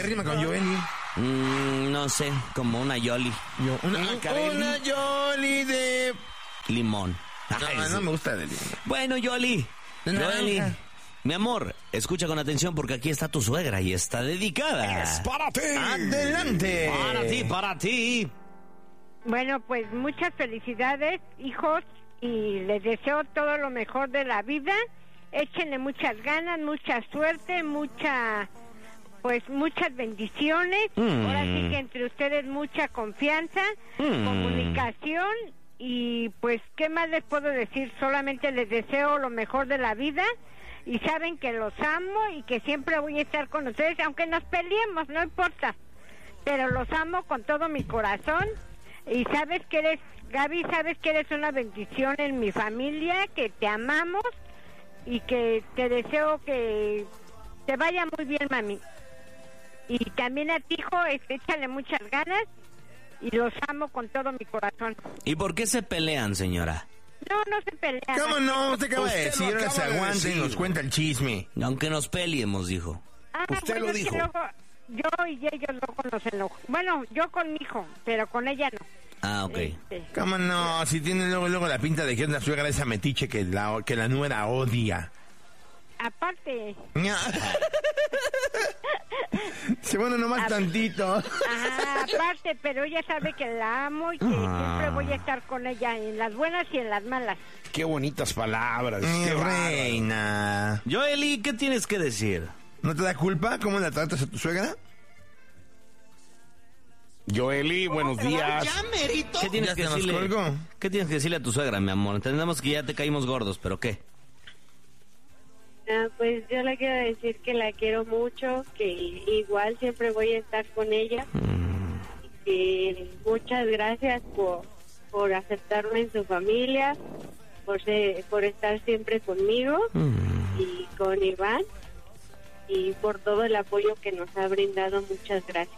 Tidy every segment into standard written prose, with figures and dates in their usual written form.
¿Qué rima con Joeli? No sé, como una Yoli. Una Yoli de... Limón. No me gusta de limón. Bueno, Yoli. Yoli. Mi amor, escucha con atención porque aquí está tu suegra y está dedicada. ¡Es para ti! ¡Adelante! Para ti. Bueno, pues muchas felicidades, hijos, y les deseo todo lo mejor de la vida. Échenle muchas ganas, mucha suerte, muchas bendiciones. Ahora sí que entre ustedes mucha confianza, comunicación, y pues, ¿qué más les puedo decir? Solamente les deseo lo mejor de la vida. Y saben que los amo y que siempre voy a estar con ustedes, aunque nos peleemos, no importa. Pero los amo con todo mi corazón. Y sabes que eres, Gaby, sabes que eres una bendición en mi familia, que te amamos y que te deseo que te vaya muy bien, mami. Y también a ti, hijo, échale muchas ganas y los amo con todo mi corazón. ¿Y por qué se pelean, señora? No se pelean. ¿Cómo no? Usted acaba de Usted decir, lo ahora se acaba de aguanta y decir. nos cuenta el chisme. Aunque nos peleemos, dijo. Usted lo es que dijo. luego yo y ellos luego nos enojamos. Bueno, yo con mi hijo, pero con ella no. Ah, ok. ¿Cómo no? Si tiene luego la pinta de que es la suegra de esa metiche que la nuera odia. Aparte. Sí, bueno, nomás tantito. Ajá, aparte, pero ella sabe que la amo y que siempre voy a estar con ella en las buenas y en las malas. Qué bonitas palabras. Mi Qué bárbaro. reina. Joeli, ¿qué tienes que decir? ¿No te da culpa cómo la tratas a tu suegra? Joeli, buenos días. ¿Qué tienes ¿Ya que se nos decirle? colgó? ¿Qué tienes que decirle a tu suegra, mi amor? Entendemos que ya te caímos gordos, pero ¿qué? Pues yo le quiero decir que la quiero mucho, que igual siempre voy a estar con ella. Y que muchas gracias por aceptarme en su familia, por estar siempre conmigo y con Iván, y por todo el apoyo que nos ha brindado. Muchas gracias.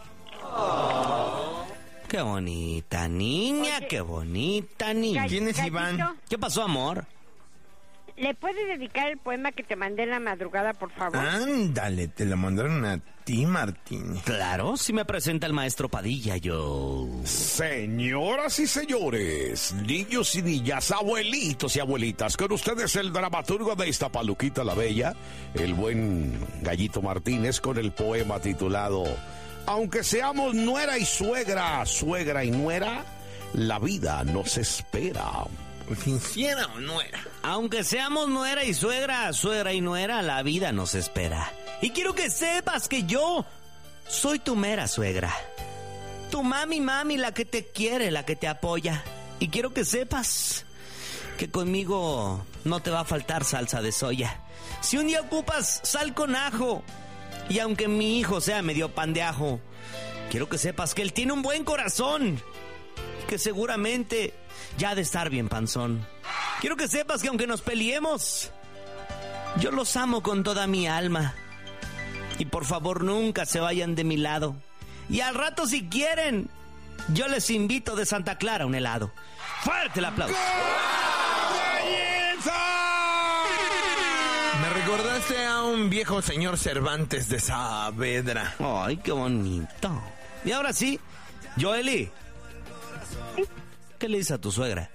Qué bonita niña, Oye, qué bonita niña. ¿Quién es Iván? ¿Qué pasó, amor? ¿Le puedes dedicar el poema que te mandé en la madrugada, por favor? Ándale, te lo mandaron a ti, Martín. Claro, si me presenta el maestro Padilla, yo... Señoras y señores, niños y niñas, abuelitos y abuelitas, con ustedes el dramaturgo de Iztapaluquita la Bella, el buen Gallito Martínez, con el poema titulado Aunque seamos nuera y suegra, suegra y nuera, la vida nos espera. ¿Sincera o no era? Aunque seamos nuera y suegra, suegra y nuera, la vida nos espera. Y quiero que sepas que yo soy tu mera suegra. Tu mami, la que te quiere, la que te apoya. Y quiero que sepas que conmigo no te va a faltar salsa de soya. Si un día ocupas sal con ajo, y aunque mi hijo sea medio pan de ajo, quiero que sepas que él tiene un buen corazón, que seguramente ya ha de estar bien panzón. Quiero que sepas que aunque nos peleemos, yo los amo con toda mi alma. Y por favor nunca se vayan de mi lado. Y al rato si quieren, yo les invito de Santa Clara un helado. ¡Fuerte el aplauso! Me recordaste a un viejo señor Cervantes de Saavedra. ¡Ay, qué bonito! Y ahora sí, Joeli, ¿qué le dices a tu suegra?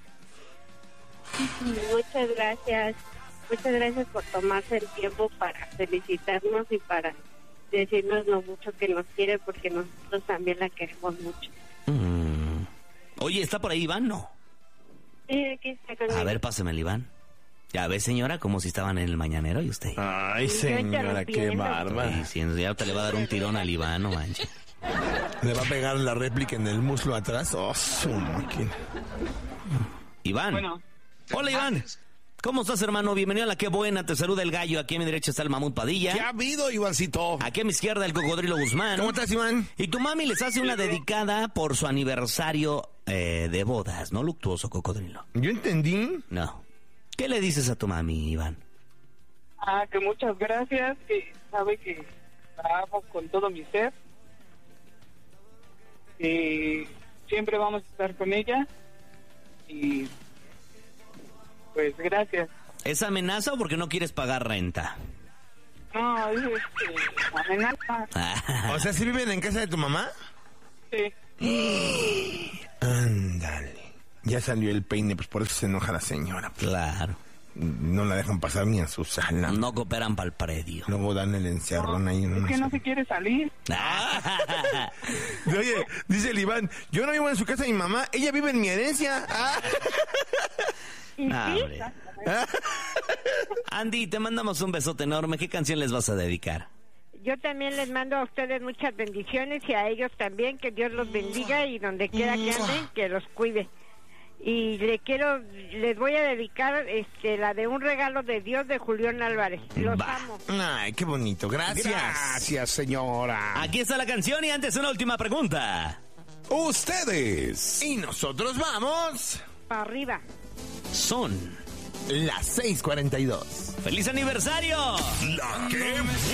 Muchas gracias. Muchas gracias por tomarse el tiempo para felicitarnos y para decirnos lo mucho que nos quiere, porque nosotros también la queremos mucho. Oye, ¿está por ahí Iván? No. Sí, aquí está conmigo. A ver, páseme el Iván. Ya ves, señora, como si estaban en el mañanero y usted. Ay, señora, qué interrumpiendo. bárbara. Y si ya te le va a dar un tirón al Iván, no manches. Le va a pegar la réplica en el muslo atrás. Oh, su máquina. Iván. Bueno. Hola, Iván. ¿Cómo estás, hermano? Bienvenido a La Qué Buena. Te saluda el gallo. Aquí a mi derecha está el mamut Padilla. ¿Qué ha habido, Ivancito? Aquí a mi izquierda el cocodrilo Guzmán. ¿Cómo estás, Iván? Y tu mami les hace una dedicada por su aniversario de bodas, ¿no? Luctuoso, cocodrilo. Yo entendí. No. ¿Qué le dices a tu mami, Iván? Que muchas gracias, que sabe que la amo con todo mi ser. Que siempre vamos a estar con ella. Y pues gracias. ¿Es amenaza o porque no quieres pagar renta? No, es amenaza. O sea, ¿sí viven en casa de tu mamá? Sí. Ándale. Ya salió el peine, pues por eso se enoja la señora. Claro. No la dejan pasar ni a su sala. No cooperan para el predio. Luego dan el encerrón ahí en Es una que no sala. se quiere salir. Oye, dice el Iván, yo no vivo en su casa de mi mamá, ella vive en mi herencia. ¿Y sí? Hombre. Andy, te mandamos un besote enorme. ¿Qué canción les vas a dedicar? Yo también les mando a ustedes muchas bendiciones y a ellos también, que Dios los bendiga y donde quiera que anden, que los cuide. Y les voy a dedicar la de Un regalo de Dios de Julián Álvarez. Los amo. Ay, qué bonito, gracias. Gracias, señora. Aquí está la canción y antes una última pregunta. Ustedes. Y nosotros vamos. Para arriba. Son Las 6:42. ¡Feliz aniversario! La que